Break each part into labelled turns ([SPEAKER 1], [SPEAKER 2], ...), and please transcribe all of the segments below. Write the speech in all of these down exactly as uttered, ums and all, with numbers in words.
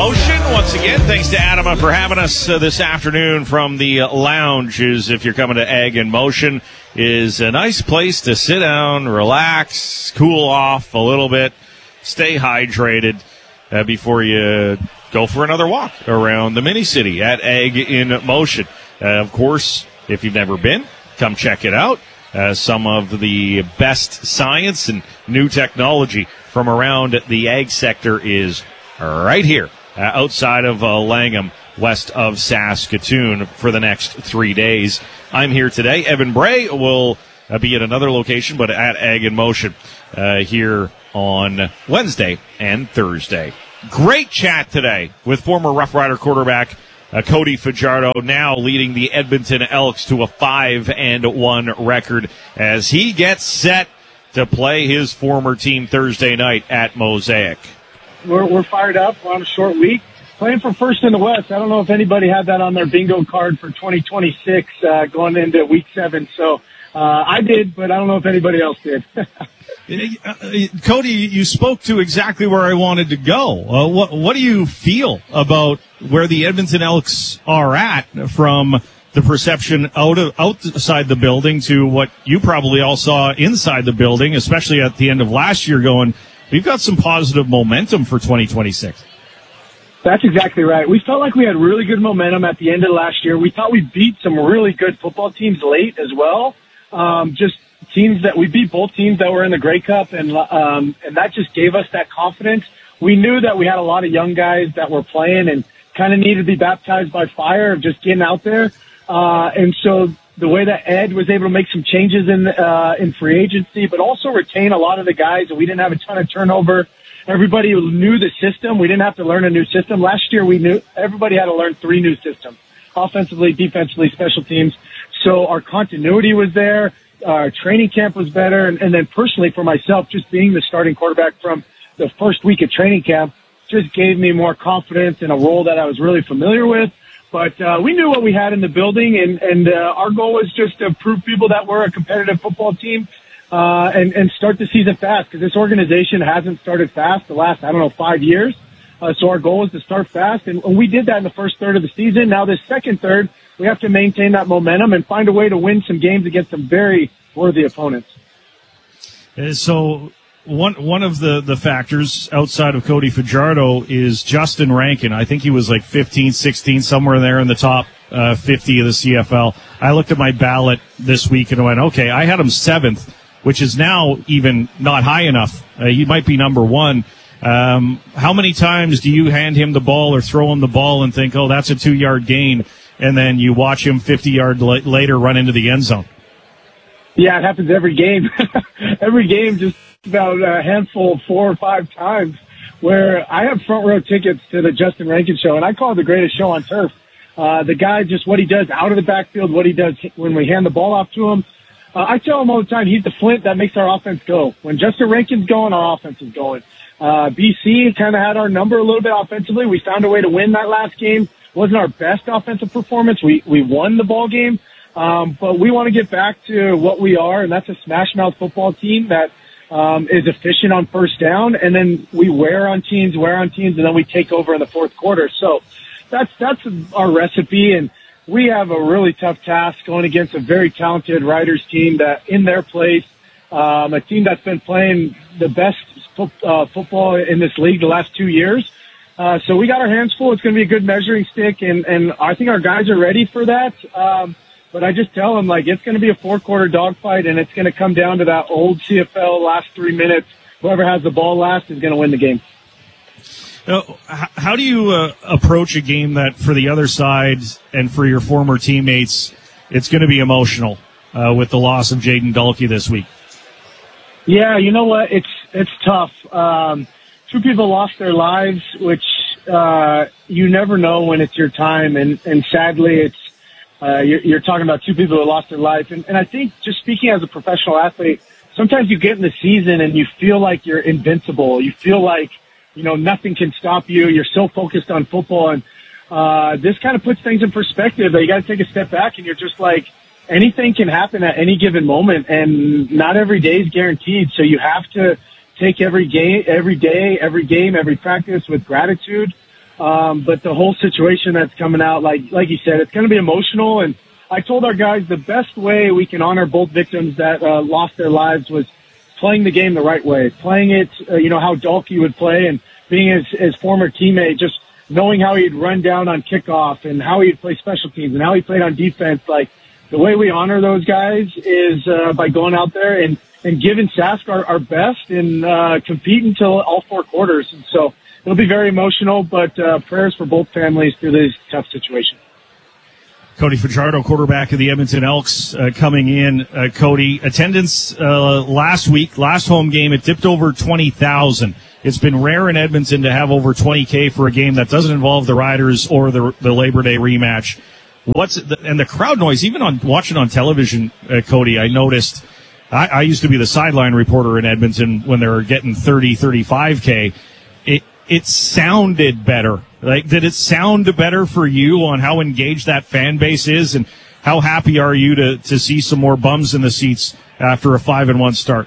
[SPEAKER 1] Motion. Once again, thanks to Adama for having us uh, this afternoon from the uh, lounges. If you're coming to Egg in Motion, is a nice place to sit down, relax, cool off a little bit, stay hydrated uh, before you go for another walk around the mini-city at Egg in Motion. Uh, of course, if you've never been, come check it out. Uh, some of the best science and new technology from around the ag sector is right here uh, outside of uh, Langham, west of Saskatoon for the next three days. I'm here today. Evan Bray will uh, be at another location, but at Ag in Motion uh, here on Wednesday and Thursday. Great chat today with former Rough Rider quarterback Uh, Cody Fajardo, now leading the Edmonton Elks to a five and one record as he gets set to play his former team Thursday night at Mosaic.
[SPEAKER 2] We're, we're fired up. We're on a short week. Playing for first in the West. I don't know if anybody had that on their bingo card for twenty twenty-six uh, going into week seven. So uh, I did, but I don't know if anybody else did.
[SPEAKER 3] Uh, Cody, you spoke to exactly where I wanted to go. Uh, what, what do you feel about where the Edmonton Elks are at from the perception out of, outside the building to what you probably all saw inside the building, especially at the end of last year, going, we've got some positive momentum for twenty twenty-six?
[SPEAKER 2] That's exactly right. We felt like we had really good momentum at the end of last year. We thought we beat some really good football teams late as well. Um, just teams that we beat both teams that were in the Grey Cup, and um, and that just gave us that confidence. We knew that we had a lot of young guys that were playing and kind of needed to be baptized by fire of just getting out there. Uh, and so the way that Ed was able to make some changes in uh, in free agency, but also retain a lot of the guys, and we didn't have a ton of turnover. Everybody knew the system. We didn't have to learn a new system. Last year, we knew everybody had to learn three new systems: offensively, defensively, special teams. So our continuity was there. Our training camp was better. And, and then personally for myself, just being the starting quarterback from the first week of training camp just gave me more confidence in a role that I was really familiar with. But uh, we knew what we had in the building, and, and uh, our goal was just to prove people that we're a competitive football team uh, and, and start the season fast, because this organization hasn't started fast the last, I don't know, five years. Uh, so our goal is to start fast, and we did that in the first third of the season. Now this second third, we have to maintain that momentum and find a way to win some games against some very worthy opponents.
[SPEAKER 3] Uh, so one one of the, the factors outside of Cody Fajardo is Justin Rankin. I think he was like fifteen, sixteen, somewhere there in the top uh, fifty of the C F L. I looked at my ballot this week and went, okay, I had him seventh, which is now even not high enough. Uh, he might be number one. Um, how many times do you hand him the ball or throw him the ball and think, oh, that's a two-yard gain, and then you watch him fifty yards la- later run into the end zone?
[SPEAKER 2] Yeah, it happens every game. Every game, just about a handful, four or five times, where I have front row tickets to the Justin Rankin show, and I call it the greatest show on turf. Uh, the guy, just what he does out of the backfield, what he does when we hand the ball off to him. Uh, I tell him all the time, he's the flint that makes our offense go. When Justin Rankin's going, our offense is going. Uh, B C kind of had our number a little bit offensively. We found a way to win that last game. Wasn't our best offensive performance. We, we won the ball game. Um, but we want to get back to what we are, and that's a smash mouth football team that, um, is efficient on first down. And then we wear on teams, wear on teams, and then we take over in the fourth quarter. So that's, that's our recipe. And we have a really tough task going against a very talented Riders team that in their place, um, a team that's been playing the best fo- uh, football in this league the last two years. Uh, so we got our hands full. It's going to be a good measuring stick, and, and I think our guys are ready for that. Um, but I just tell them, like, it's going to be a four-quarter dogfight, and it's going to come down to that old C F L last three minutes. Whoever has the ball last is going to win the game.
[SPEAKER 3] Uh, how do you uh, approach a game that, for the other side and for your former teammates, it's going to be emotional uh, with the loss of Jaden Dulke this week?
[SPEAKER 2] Yeah, you know what? It's it's tough. Um, two people lost their lives, which uh, you never know when it's your time, and, and sadly, it's uh, you're, you're talking about two people who lost their life. And, and I think, just speaking as a professional athlete, sometimes you get in the season and you feel like you're invincible. You feel like, you know, nothing can stop you. You're so focused on football, and uh, this kind of puts things in perspective that you got to take a step back, and you're just like, anything can happen at any given moment, and not every day is guaranteed. So you have to take every game, every day, every game, every practice with gratitude. Um, but the whole situation that's coming out, like like you said, it's going to be emotional. And I told our guys the best way we can honor both victims that uh, lost their lives was playing the game the right way, playing it, uh, you know, how Dalkey would play, and being his, his former teammate, just knowing how he'd run down on kickoff and how he'd play special teams and how he played on defense. Like, the way we honor those guys is uh, by going out there and, and giving Sask our, our best and uh, compete until all four quarters. And so it'll be very emotional, but uh, prayers for both families through this tough situation.
[SPEAKER 3] Cody Fajardo, quarterback of the Edmonton Elks, uh, coming in. Uh, Cody, attendance uh, last week, last home game, it dipped over twenty thousand. It's been rare in Edmonton to have over twenty K for a game that doesn't involve the Riders or the, the Labor Day rematch. What's the, and the crowd noise, even on watching on television, uh, Cody, I noticed. I, I used to be the sideline reporter in Edmonton when they were getting thirty, thirty-five K. It it sounded better. Like, did it sound better for you on how engaged that fan base is, and how happy are you to, to see some more bums in the seats after a five and one start?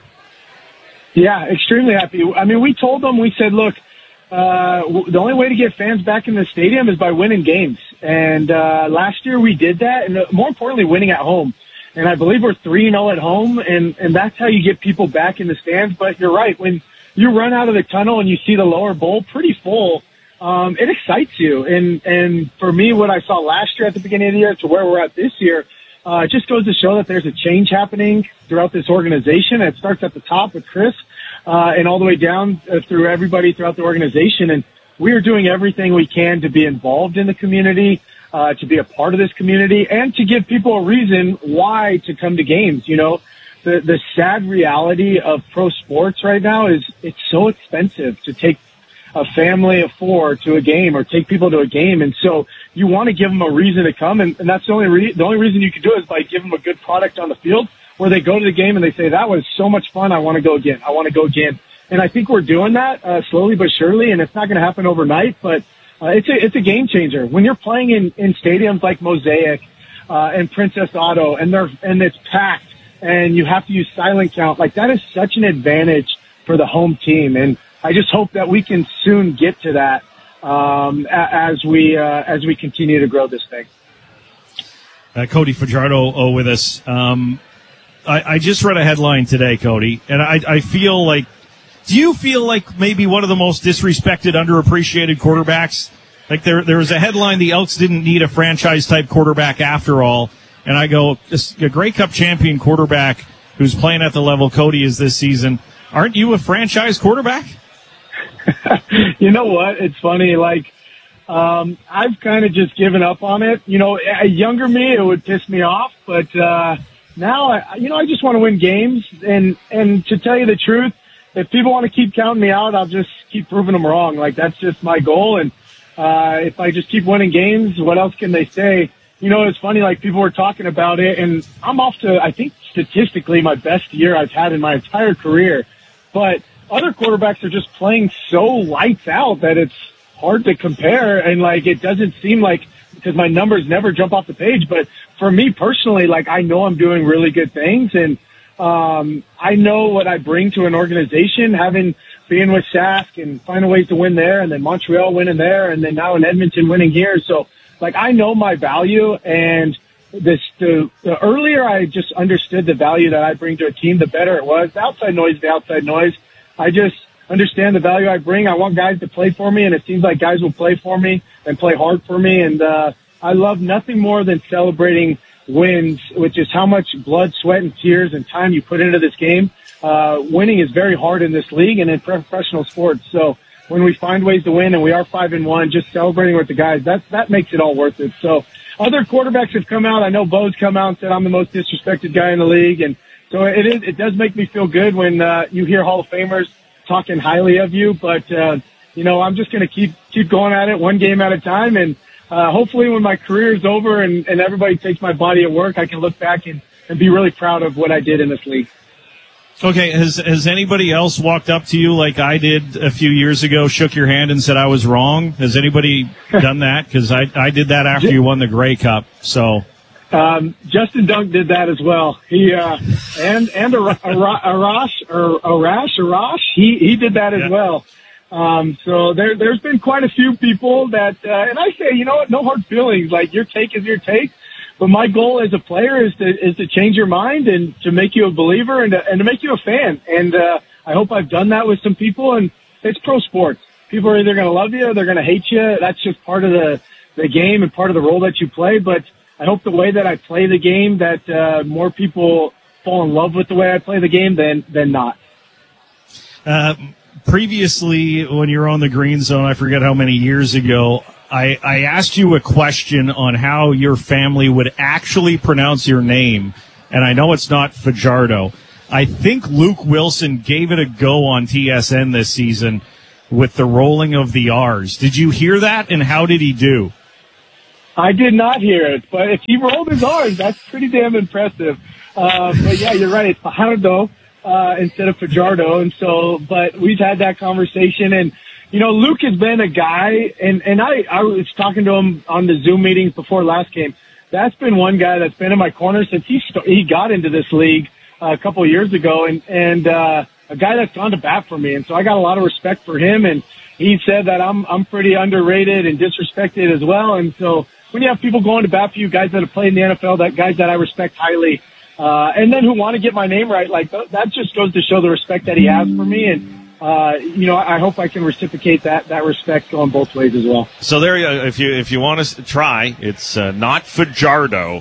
[SPEAKER 2] Yeah, extremely happy. I mean, we told them, we said, look, uh, w- the only way to get fans back in the stadium is by winning games. And uh, last year we did that, and uh, more importantly, winning at home. And I believe we're three and oh at home, and, and that's how you get people back in the stands. But you're right, when you run out of the tunnel and you see the lower bowl pretty full, um, it excites you. And, and for me, what I saw last year at the beginning of the year to where we're at this year, uh, it just goes to show that there's a change happening throughout this organization. It starts at the top with Chris, uh, and all the way down uh, through everybody throughout the organization. And we are doing everything we can to be involved in the community, uh, to be a part of this community, and to give people a reason why to come to games. You know, the, the sad reality of pro sports right now is it's so expensive to take a family of four to a game or take people to a game. And so you want to give them a reason to come. And, and that's the only re- the only reason you can do it is by giving them a good product on the field where they go to the game and they say, that was so much fun. I want to go again. I want to go again. And I think we're doing that, uh, slowly but surely. And it's not going to happen overnight, but, uh, it's a, it's a game changer. When you're playing in, in stadiums like Mosaic, uh, and Princess Auto, and they're, and it's packed and you have to use silent count, like that is such an advantage for the home team. And I just hope that we can soon get to that, um, as we, uh, as we continue to grow this thing.
[SPEAKER 3] Uh, Cody Fajardo oh, with us. Um, I, I just read a headline today, Cody, and I, I feel like, do you feel like maybe one of the most disrespected, underappreciated quarterbacks? Like there, there was a headline, the Elks didn't need a franchise-type quarterback after all. And I go, a Grey Cup champion quarterback who's playing at the level Cody is this season. Aren't you a franchise quarterback?
[SPEAKER 2] You know what? It's funny. Like, um, I've kind of just given up on it. You know, a younger me, it would piss me off. But uh, now, I, you know, I just want to win games. And, and to tell you the truth, if people want to keep counting me out, I'll just keep proving them wrong. Like, that's just my goal. And uh, if I just keep winning games, what else can they say? You know, it's funny, like, people were talking about it, and I'm off to, I think, statistically, my best year I've had in my entire career. But other quarterbacks are just playing so lights out that it's hard to compare. And, like, it doesn't seem like, because my numbers never jump off the page. But for me personally, like, I know I'm doing really good things. And um I know what I bring to an organization, having been with Sask and finding ways to win there, and then Montreal winning there, and then now in Edmonton winning here. So, like, I know my value, and this, the, the earlier I just understood the value that I bring to a team, the better it was. The outside noise, the outside noise. I just understand the value I bring. I want guys to play for me, and it seems like guys will play for me and play hard for me. And uh, I love nothing more than celebrating wins, which is how much blood, sweat, and tears and time you put into this game. Uh, winning is very hard in this league and in professional sports. So when we find ways to win and we are five and one, just celebrating with the guys, that, that makes it all worth it. So other quarterbacks have come out. I know Bo's come out and said I'm the most disrespected guy in the league. And so it is, it does make me feel good when, uh, you hear Hall of Famers talking highly of you. But, uh, you know, I'm just going to keep, keep going at it one game at a time. And, uh, hopefully when my career is over and, and everybody takes my body at work, I can look back and, and be really proud of what I did in this league.
[SPEAKER 3] Okay, has has anybody else walked up to you like I did a few years ago, shook your hand and said I was wrong? Has anybody done that? Because I, I did that after you won the Grey Cup. So,
[SPEAKER 2] um, Justin Dunk did that as well. He uh, and and Arash or Arash Arash he he did that as
[SPEAKER 3] yeah.
[SPEAKER 2] well. Um, so there, there's been quite a few people that, uh, and I say, you know what, no hard feelings. Like, your take is your take. But my goal as a player is to, is to change your mind and to make you a believer and to, and to make you a fan. And, uh, I hope I've done that with some people, and it's pro sports. People are either going to love you or they're going to hate you. That's just part of the, the game and part of the role that you play. But I hope the way that I play the game, that, uh, more people fall in love with the way I play the game than, than not.
[SPEAKER 3] Uh, Previously, when you were on the Green Zone, I forget how many years ago, I, I asked you a question on how your family would actually pronounce your name, and I know it's not Fajardo. I think Luke Wilson gave it a go on T S N this season with the rolling of the R's. Did you hear that, and how did he do?
[SPEAKER 2] I did not hear it, but if he rolled his R's, that's pretty damn impressive. Uh, but yeah, you're right, it's Fajardo. Uh, instead of Fajardo. And so, but we've had that conversation, and, you know, Luke has been a guy, and, and I, I was talking to him on the Zoom meetings before last game. That's been one guy that's been in my corner since he, st- he got into this league uh, a couple of years ago, and, and, uh, a guy that's gone to bat for me. And so I got a lot of respect for him, and he said that I'm, I'm pretty underrated and disrespected as well. And so when you have people going to bat for you, guys that have played in the N F L, that guys that I respect highly, Uh, and then who want to get my name right, like th- that just goes to show the respect that he has for me. And, uh, you know, I hope I can reciprocate that, that respect going both ways as well.
[SPEAKER 1] So there, you, if you, if you want to try, it's, uh, not Fajardo.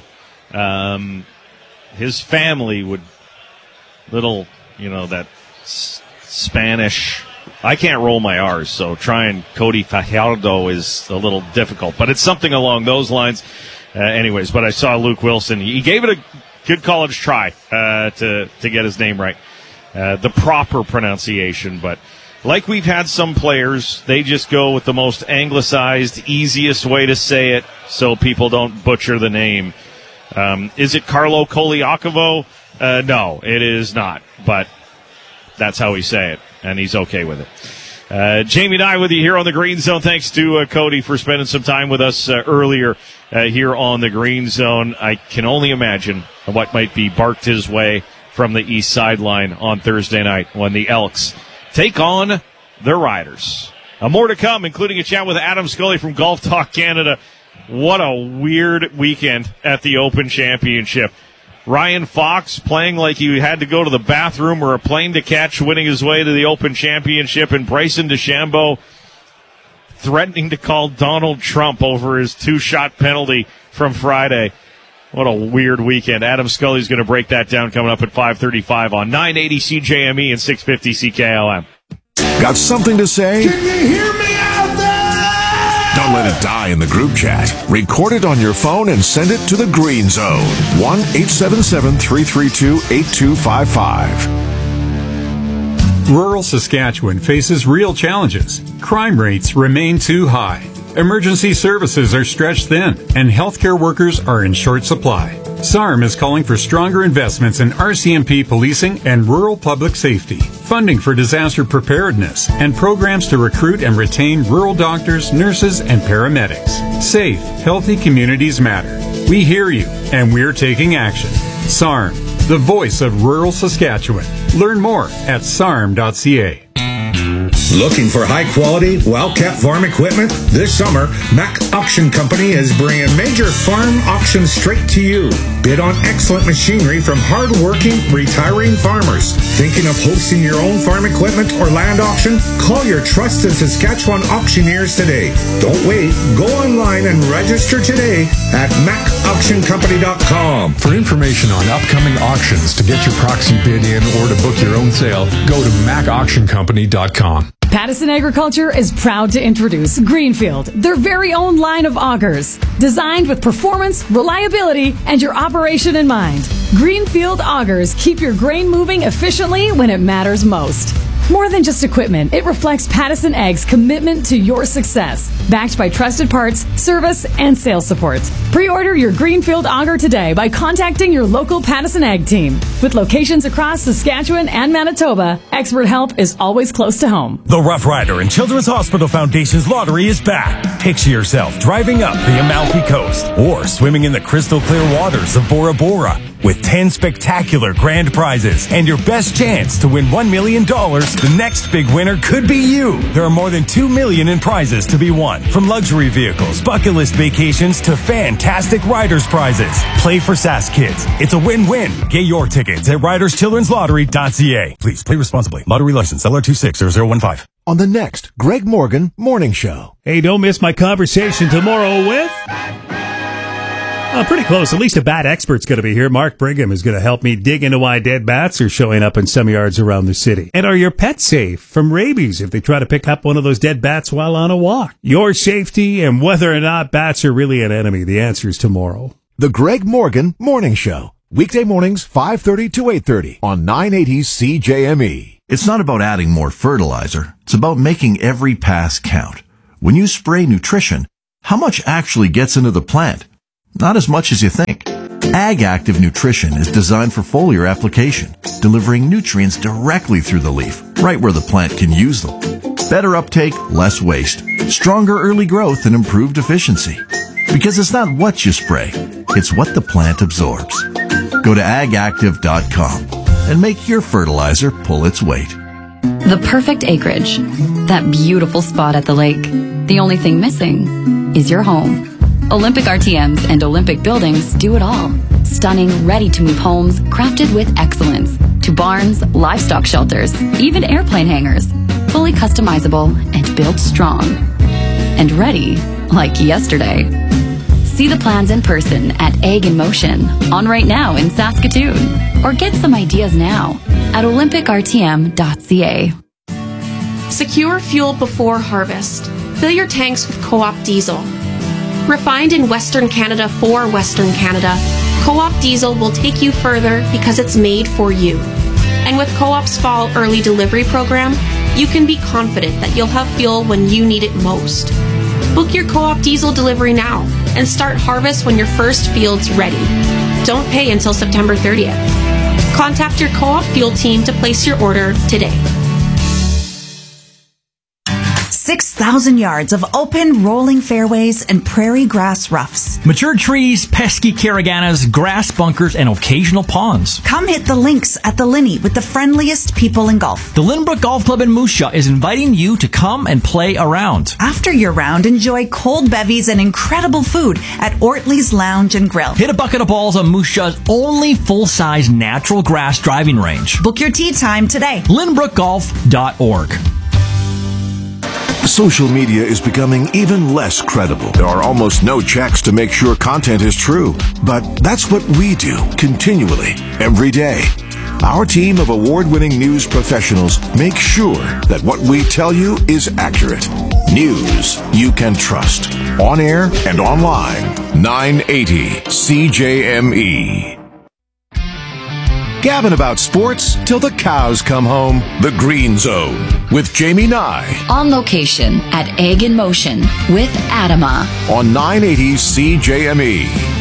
[SPEAKER 1] Um, his family would little, you know, that s- Spanish, I can't roll my R's, so trying Cody Fajardo is a little difficult, but it's something along those lines. Uh, anyways, but I saw Luke Wilson. He gave it a good college try uh, to to get his name right, uh, the proper pronunciation. But like we've had some players, they just go with the most anglicized, easiest way to say it, so people don't butcher the name. Um, is it Carlo Koliakovo? Uh, no, it is not. But that's how we say it, and he's okay with it. Uh, Jamie and I with you here on the Green Zone. Thanks to uh, Cody for spending some time with us uh, earlier uh, here on the Green Zone. I can only imagine what might be barked his way from the east sideline on Thursday night when the Elks take on the Riders. Uh, more to come, including a chat with Adam Scully from Golf Talk Canada. What a weird weekend at the Open Championship. Ryan Fox playing like he had to go to the bathroom or a plane to catch, winning his way to the Open Championship, and Bryson DeChambeau threatening to call Donald Trump over his two-shot penalty from Friday. What a weird weekend. Adam Scully's going to break that down coming up at five thirty-five on nine eighty C J M E and six fifty C K L M.
[SPEAKER 4] Got something to say?
[SPEAKER 5] Can you hear me out there?
[SPEAKER 4] Don't let it die in the group chat. Record it on your phone and send it to the Green Zone. one eight seven seven, three three two, eight two five five.
[SPEAKER 6] Rural Saskatchewan faces real challenges. Crime rates remain too high. Emergency services are stretched thin, and healthcare workers are in short supply. S A R M is calling for stronger investments in R C M P policing and rural public safety, funding for disaster preparedness, and programs to recruit and retain rural doctors, nurses, and paramedics. Safe, healthy communities matter. We hear you, and we're taking action. S A R M, the voice of rural Saskatchewan. Learn more at S A R M dot C A.
[SPEAKER 5] Looking for high-quality, well-kept farm equipment? This summer, Mack Auction Company is bringing major farm auctions straight to you. Bid on excellent machinery from hard-working, retiring farmers. Thinking of hosting your own farm equipment or land auction? Call your trusted Saskatchewan auctioneers today. Don't wait. Go online and register today at mack auction company dot com.
[SPEAKER 7] For information on upcoming auctions, to get your proxy bid in, or to book your own sale, go to mack auction company dot com.
[SPEAKER 8] Pattison Agriculture is proud to introduce Greenfield, their very own line of augers, designed with performance, reliability, and your operation in mind. Greenfield augers keep your grain moving efficiently when it matters most. More than just equipment, it reflects Pattison Ag's commitment to your success, backed by trusted parts, service, and sales support. Pre-order your Greenfield auger today by contacting your local Pattison Ag team. With locations across Saskatchewan and Manitoba, expert help is always close to home.
[SPEAKER 9] The Rough Rider and Children's Hospital Foundation's lottery is back. Picture yourself driving up the Amalfi Coast or swimming in the crystal clear waters of Bora Bora with ten spectacular grand prizes and your best chance to win one million dollars. The next big winner could be you. There are more than two million dollars in prizes to be won, from luxury vehicles, bucket list vacations to fantastic riders prizes. Play for Sask Kids. It's a win-win. Get your tickets at riders children's lottery dot c a. Please play responsibly. Lottery license L R two six zero zero one five.
[SPEAKER 4] On the next Greg Morgan Morning Show.
[SPEAKER 10] Hey, don't miss my conversation tomorrow with... Oh, pretty close. At least a bat expert's going to be here. Mark Brigham is going to help me dig into why dead bats are showing up in some yards around the city. And are your pets safe from rabies if they try to pick up one of those dead bats while on a walk? Your safety and whether or not bats are really an enemy. The answer is tomorrow.
[SPEAKER 4] The Greg Morgan Morning Show. Weekday mornings, five thirty to eight thirty on nine eighty C J M E.
[SPEAKER 11] It's not about adding more fertilizer. It's about making every pass count. When you spray nutrition, how much actually gets into the plant? Not as much as you think. Ag Active Nutrition is designed for foliar application, delivering nutrients directly through the leaf, right where the plant can use them. Better uptake, less waste, stronger early growth, and improved efficiency. Because it's not what you spray, it's what the plant absorbs. Go to ag active dot com and make your fertilizer pull its weight.
[SPEAKER 12] The perfect acreage. That beautiful spot at the lake. The only thing missing is your home. Olympic R T Ms and Olympic buildings do it all. Stunning, ready-to-move homes crafted with excellence. To barns, livestock shelters, even airplane hangars. Fully customizable and built strong. And ready like yesterday. See the plans in person at Ag in Motion, on right now in Saskatoon. Or get some ideas now at olympic r t m dot c a.
[SPEAKER 13] Secure fuel before harvest. Fill your tanks with Co-op diesel. Refined in Western Canada for Western Canada, Co-op diesel will take you further because it's made for you. And with Co-op's fall early delivery program, you can be confident that you'll have fuel when you need it most. Book your Co-op diesel delivery now and start harvest when your first field's ready. Don't pay until September thirtieth. Contact your Co-op fuel team to place your order today.
[SPEAKER 14] six thousand yards of open, rolling fairways and prairie grass roughs.
[SPEAKER 15] Mature trees, pesky caraganas, grass bunkers, and occasional ponds.
[SPEAKER 14] Come hit the links at the Linney with the friendliest people in golf.
[SPEAKER 15] The Lynbrook Golf Club in Moose Jaw is inviting you to come and play around.
[SPEAKER 14] After your round, enjoy cold bevies and incredible food at Ortley's Lounge and Grill.
[SPEAKER 15] Hit a bucket of balls on Moose Jaw's only full-size natural grass driving range.
[SPEAKER 14] Book your tee time today.
[SPEAKER 15] lynbrook golf dot org.
[SPEAKER 4] Social media is becoming even less credible. There are almost no checks to make sure content is true. But that's what we do continually, every day. Our team of award-winning news professionals make sure that what we tell you is accurate. News you can trust. On air and online. nine eighty C J M E. Gabbing about sports till the cows come home. The Green Zone with Jamie Nye.
[SPEAKER 12] On location at Ag in Motion with Adama.
[SPEAKER 4] On nine eighty C J M E.